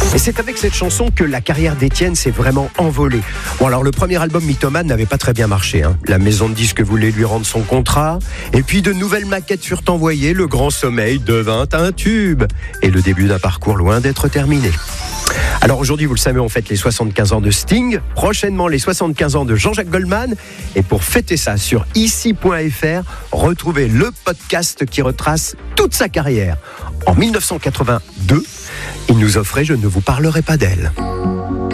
Et c'est avec cette chanson que la carrière d'Étienne s'est vraiment envolée. Bon, alors le premier album Mythomane n'avait pas très bien marché. La maison de disques voulait lui rendre son contrat. Et puis de nouvelles maquettes furent envoyées. Le Grand Sommeil devint un tube. Et le début d'un parcours loin d'être terminé. Alors aujourd'hui, vous le savez, on fête les 75 ans de Sting. Prochainement, les 75 ans de Jean-Jacques Goldman. Et pour fêter ça sur ici.fr, retrouvez le podcast qui retrace toute sa carrière. En 1982, il nous offrait « Je ne vous parlerai pas d'elle ».